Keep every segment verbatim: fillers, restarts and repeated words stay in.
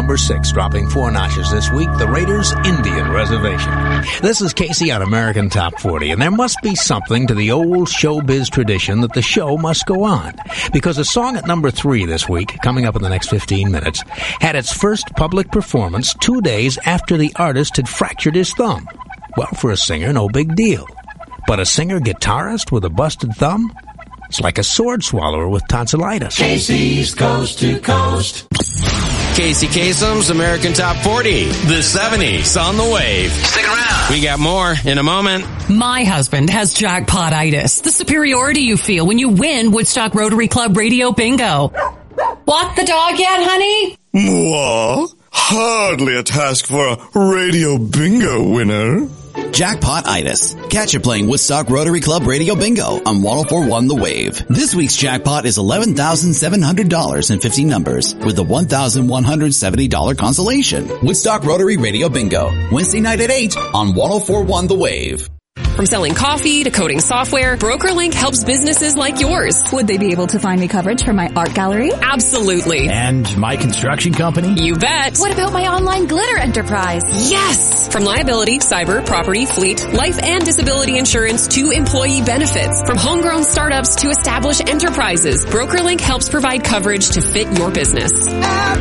number six, dropping four notches this week, the Raiders' Indian Reservation. This is Casey on American Top forty, and there must be something to the old showbiz tradition that the show must go on. Because a song at number three this week, coming up in the next fifteen minutes, had its first public performance two days after the artist had fractured his thumb. Well, for a singer, no big deal. But a singer-guitarist with a busted thumb? It's like a sword swallower with tonsillitis. Casey's Coast to Coast. Casey Kasem's American Top forty, the seventies on the wave. Stick around. We got more in a moment. My husband has jackpot-itis, the superiority you feel when you win Woodstock Rotary Club Radio Bingo. Walk the dog yet, honey? Mwah. Hardly a task for a Radio Bingo winner. Jackpot-itis. Catch it playing Woodstock Rotary Club Radio Bingo on one oh four point one The Wave. This week's jackpot is eleven thousand seven hundred dollars and fifty numbers with a one thousand one hundred seventy dollars consolation. Woodstock Rotary Radio Bingo. Wednesday night at eight on one oh four point one The Wave. From selling coffee to coding software, BrokerLink helps businesses like yours. Would they be able to find me coverage for my art gallery? Absolutely. And my construction company? You bet. What about my online glitter enterprise? Yes! From liability, cyber, property, fleet, life and disability insurance to employee benefits. From homegrown startups to established enterprises, BrokerLink helps provide coverage to fit your business. At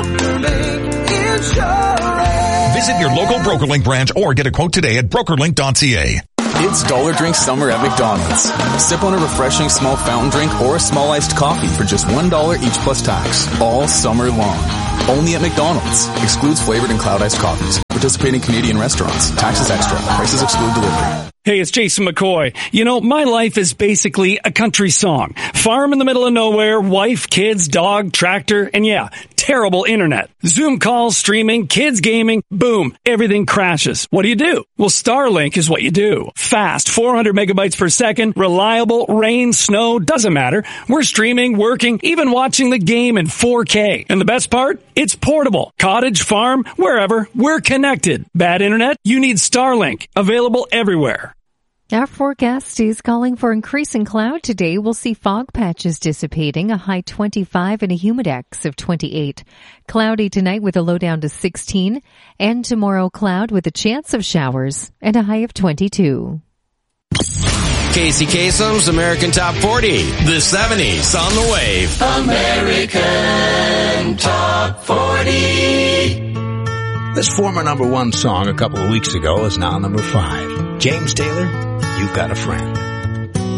BrokerLink Insurance. Visit your local BrokerLink branch or get a quote today at brokerlink dot c a. It's Dollar Drink Summer at McDonald's. Sip on a refreshing small fountain drink or a small iced coffee for just one dollar each plus tax, all summer long. Only at McDonald's. Excludes flavored and cloud iced coffees. Participating Canadian restaurants. Taxes extra. Prices exclude delivery. Hey, it's Jason McCoy. You know, my life is basically a country song. Farm in the middle of nowhere, wife, kids, dog, tractor, and yeah, terrible internet. Zoom calls, streaming, kids gaming, boom, everything crashes. What do you do? Well, Starlink is what you do. Fast, four hundred megabytes per second, reliable, rain, snow, doesn't matter. We're streaming, working, even watching the game in four K. And the best part? It's portable. Cottage, farm, wherever, we're connected. Bad internet? You need Starlink. Available everywhere. Our forecast is calling for increasing cloud today. We'll see fog patches dissipating, a high twenty-five and a humidex of twenty-eight. Cloudy tonight with a low down to sixteen, and tomorrow cloud with a chance of showers and a high of twenty-two. Casey Kasem's American Top forty, the seventies on the wave. American Top forty. This former number one song a couple of weeks ago is now number five. James Taylor, You Got a Friend.